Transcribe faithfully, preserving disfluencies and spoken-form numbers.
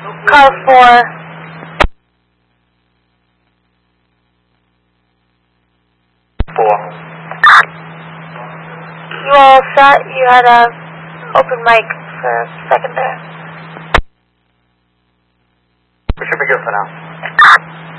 Car four. Four. You all set? You had a open mic for a second there. We should be good for now.